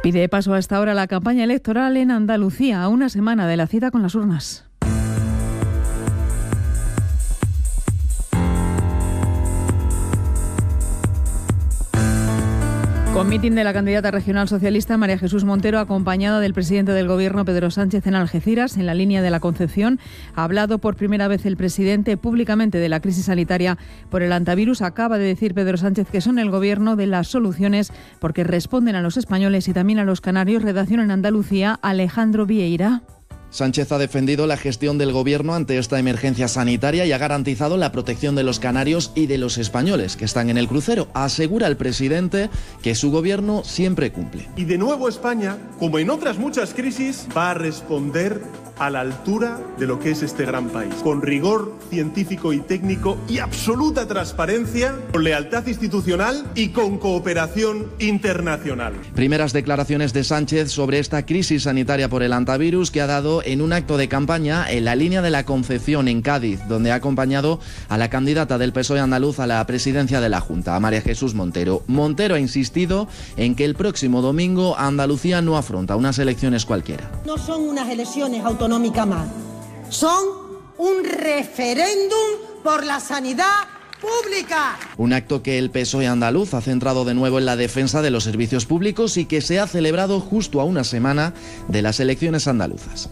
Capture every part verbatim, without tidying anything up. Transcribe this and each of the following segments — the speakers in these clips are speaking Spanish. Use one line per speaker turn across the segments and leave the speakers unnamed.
Pide paso a esta hora la campaña electoral en Andalucía, a una semana de la cita con las urnas. Con mitin de la candidata regional socialista María Jesús Montero, acompañada del presidente del Gobierno Pedro Sánchez en Algeciras, en la línea de la Concepción, ha hablado por primera vez el presidente públicamente de la crisis sanitaria por el hantavirus. Acaba de decir Pedro Sánchez que son el Gobierno de las soluciones porque responden a los españoles y también a los canarios. Redacción en Andalucía, Alejandro Vieira.
Sánchez ha defendido la gestión del Gobierno ante esta emergencia sanitaria y ha garantizado la protección de los canarios y de los españoles que están en el crucero. Asegura el presidente que su Gobierno siempre cumple.
Y de nuevo España, como en otras muchas crisis, va a responder a la altura de lo que es este gran país, con rigor científico y técnico y absoluta transparencia, con lealtad institucional y con cooperación internacional.
Primeras declaraciones de Sánchez sobre esta crisis sanitaria por el hantavirus que ha dado en un acto de campaña en la línea de la Concepción, en Cádiz, donde ha acompañado a la candidata del P S O E andaluz a la presidencia de la Junta, a María Jesús Montero. Montero ha insistido en que el próximo domingo Andalucía no afronta unas elecciones cualquiera.
No son unas elecciones autonómicas más, son un referéndum por la sanidad pública.
Un acto que el P S O E andaluz ha centrado de nuevo en la defensa de los servicios públicos y que se ha celebrado justo a una semana de las elecciones andaluzas.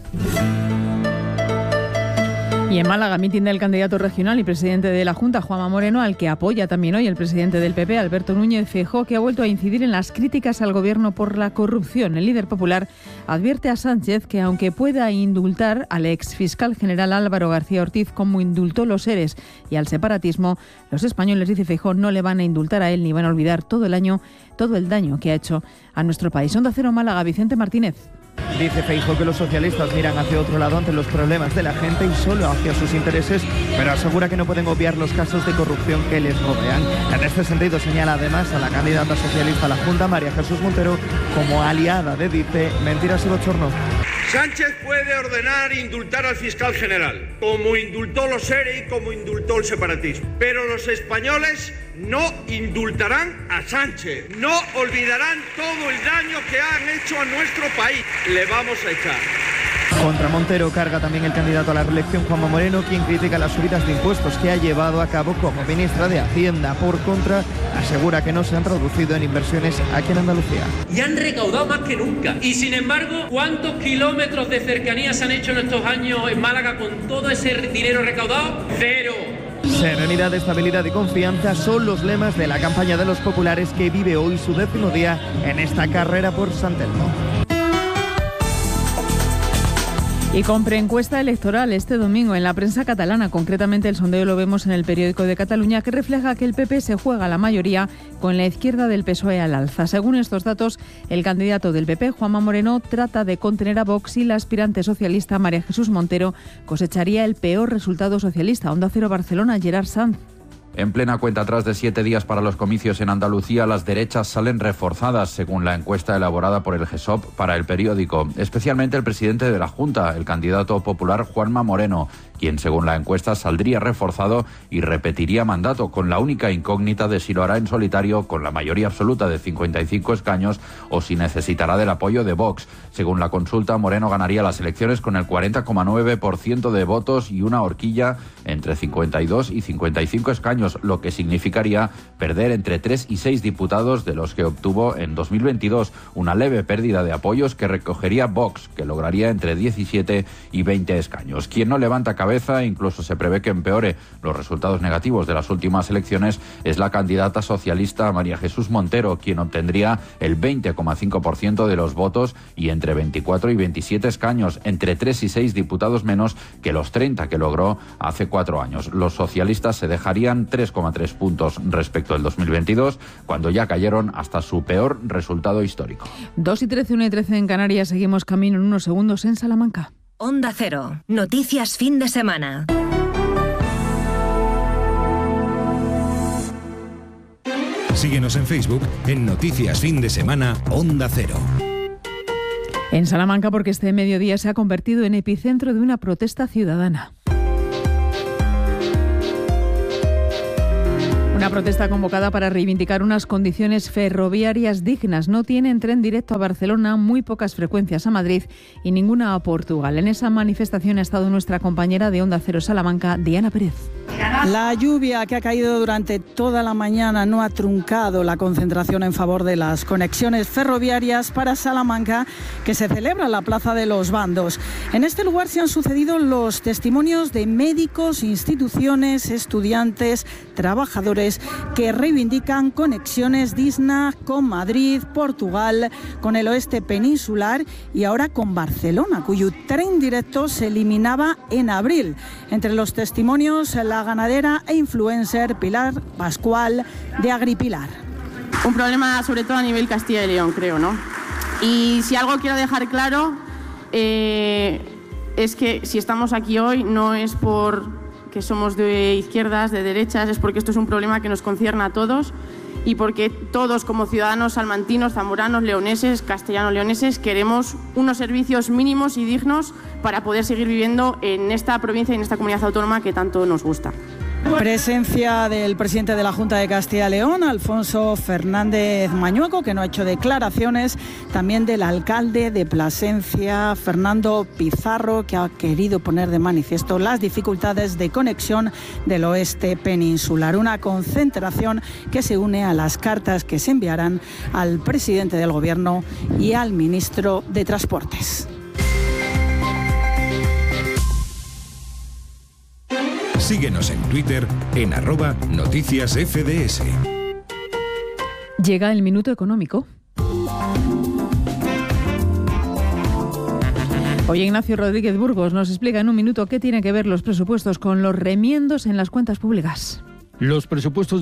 Y en Málaga, mitin del candidato regional y presidente de la Junta, Juanma Moreno, al que apoya también hoy el presidente del P P, Alberto Núñez Feijóo, que ha vuelto a incidir en las críticas al Gobierno por la corrupción. El líder popular advierte a Sánchez que, aunque pueda indultar al exfiscal general Álvaro García Ortiz como indultó los ERES y al separatismo, los españoles, dice Feijóo, no le van a indultar a él ni van a olvidar todo el año, todo el daño que ha hecho a nuestro país. Onda Cero Málaga, Vicente Martínez.
Dice Feijóo que los socialistas miran hacia otro lado ante los problemas de la gente y solo hacia sus intereses, pero asegura que no pueden obviar los casos de corrupción que les rodean. En este sentido señala además a la candidata socialista a la Junta, María Jesús Montero, como aliada de, dice, mentiras y bochorno.
Sánchez puede ordenar indultar al fiscal general, como indultó los ERE y como indultó el separatismo. Pero los españoles no indultarán a Sánchez, no olvidarán todo el daño que han hecho a nuestro país. Le vamos a echar.
Contra Montero carga también el candidato a la reelección, Juanma Moreno, quien critica las subidas de impuestos que ha llevado a cabo como ministra de Hacienda. Por contra, asegura que no se han traducido en inversiones aquí en Andalucía.
Y han recaudado más que nunca. Y sin embargo, ¿cuántos kilómetros de cercanía se han hecho en estos años en Málaga con todo ese dinero recaudado? Cero.
Serenidad, estabilidad y confianza son los lemas de la campaña de los populares que vive hoy su décimo día en esta carrera por San Telmo.
Y con preencuesta electoral este domingo en la prensa catalana, concretamente el sondeo lo vemos en el Periódico de Cataluña, que refleja que el P P se juega la mayoría con la izquierda del P S O E al alza. Según estos datos, el candidato del P P, Juanma Moreno, trata de contener a Vox y la aspirante socialista María Jesús Montero cosecharía el peor resultado socialista. Onda Cero Barcelona, Gerard Sanz.
En plena cuenta atrás de siete días para los comicios en Andalucía, las derechas salen reforzadas, según la encuesta elaborada por el G E S O P para el periódico. Especialmente el presidente de la Junta, el candidato popular Juanma Moreno, quien según la encuesta saldría reforzado y repetiría mandato, con la única incógnita de si lo hará en solitario con la mayoría absoluta de cincuenta y cinco escaños o si necesitará del apoyo de Vox. Según la consulta, Moreno ganaría las elecciones con el cuarenta coma nueve por ciento de votos y una horquilla entre cincuenta y dos y cincuenta y cinco escaños, lo que significaría perder entre tres y seis diputados de los que obtuvo en dos mil veintidós, una leve pérdida de apoyos que recogería Vox, que lograría entre diecisiete y veinte escaños. Quien no levanta cabeza, incluso se prevé que empeore los resultados negativos de las últimas elecciones, es la candidata socialista María Jesús Montero, quien obtendría el veinte coma cinco por ciento de los votos y entre veinticuatro y veintisiete escaños, entre tres y seis diputados menos que los treinta que logró hace cuatro años. Los socialistas se dejarían tres coma tres puntos respecto al dos mil veintidós, cuando ya cayeron hasta su peor resultado histórico.
dos y trece, una y trece en Canarias. Seguimos camino en unos segundos en Salamanca.
Onda Cero. Noticias fin de semana.
Síguenos en Facebook en Noticias Fin de Semana Onda Cero.
En Salamanca, porque este mediodía se ha convertido en epicentro de una protesta ciudadana. Una protesta convocada para reivindicar unas condiciones ferroviarias dignas. No tienen tren directo a Barcelona, muy pocas frecuencias a Madrid y ninguna a Portugal. En esa manifestación ha estado nuestra compañera de Onda Cero Salamanca, Diana Pérez.
La lluvia que ha caído durante toda la mañana no ha truncado la concentración en favor de las conexiones ferroviarias para Salamanca, que se celebra en la Plaza de los Bandos. En este lugar se han sucedido los testimonios de médicos, instituciones, estudiantes, trabajadores que reivindican conexiones dignas con Madrid, Portugal, con el oeste peninsular y ahora con Barcelona, cuyo tren directo se eliminaba en abril. Entre los testimonios, la ganadera e influencer Pilar Pascual de Agripilar.
Un problema sobre todo a nivel Castilla y León, creo, ¿no? Y si algo quiero dejar claro, eh, es que si estamos aquí hoy no es por que somos de izquierdas, de derechas, es porque esto es un problema que nos concierne a todos y porque todos como ciudadanos salmantinos, zamoranos, leoneses, castellano-leoneses queremos unos servicios mínimos y dignos para poder seguir viviendo en esta provincia y en esta comunidad autónoma que tanto nos gusta.
Presencia del presidente de la Junta de Castilla y León, Alfonso Fernández Mañueco, que no ha hecho declaraciones, también del alcalde de Plasencia, Fernando Pizarro, que ha querido poner de manifiesto las dificultades de conexión del oeste peninsular. Una concentración que se une a las cartas que se enviarán al presidente del Gobierno y al ministro de Transportes.
Síguenos en Twitter en arroba noticias F D S.
Llega el minuto económico. Hoy Ignacio Rodríguez Burgos nos explica en un minuto qué tiene que ver los presupuestos con los remiendos en las cuentas públicas.
Los presupuestos